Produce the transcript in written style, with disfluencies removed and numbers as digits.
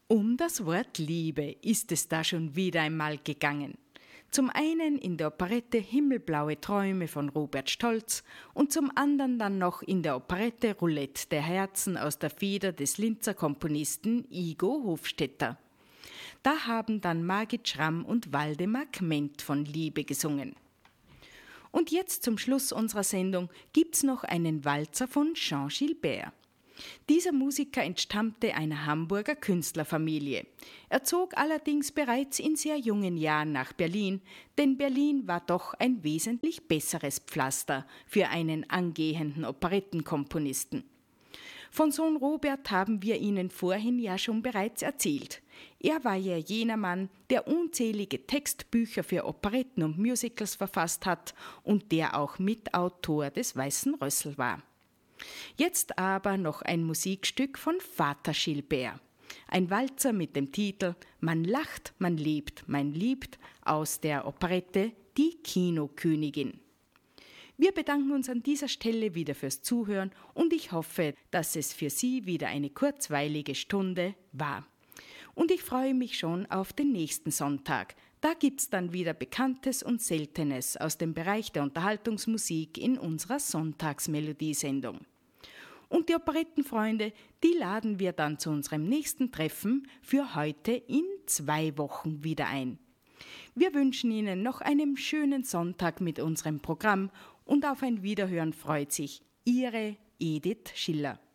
Um das Wort Liebe ist es da schon wieder einmal gegangen. Zum einen in der Operette Himmelblaue Träume von Robert Stolz und zum anderen dann noch in der Operette Roulette der Herzen aus der Feder des Linzer Komponisten Igo Hofstetter. Da haben dann Margit Schramm und Waldemar Kment von Liebe gesungen. Und jetzt zum Schluss unserer Sendung gibt's noch einen Walzer von Jean Gilbert. Dieser Musiker entstammte einer Hamburger Künstlerfamilie. Er zog allerdings bereits in sehr jungen Jahren nach Berlin, denn Berlin war doch ein wesentlich besseres Pflaster für einen angehenden Operettenkomponisten. Von Sohn Robert haben wir Ihnen vorhin ja schon bereits erzählt. Er war ja jener Mann, der unzählige Textbücher für Operetten und Musicals verfasst hat und der auch Mitautor des Weißen Rössl war. Jetzt aber noch ein Musikstück von Vater Gilbert. Ein Walzer mit dem Titel »Man lacht, man lebt, man liebt« aus der Operette »Die Kinokönigin«. Wir bedanken uns an dieser Stelle wieder fürs Zuhören und ich hoffe, dass es für Sie wieder eine kurzweilige Stunde war. Und ich freue mich schon auf den nächsten Sonntag. Da gibt's dann wieder Bekanntes und Seltenes aus dem Bereich der Unterhaltungsmusik in unserer Sonntagsmelodiesendung. Und die Operettenfreunde, die laden wir dann zu unserem nächsten Treffen für heute in 2 Wochen wieder ein. Wir wünschen Ihnen noch einen schönen Sonntag mit unserem Programm und auf ein Wiederhören freut sich Ihre Edith Schiller.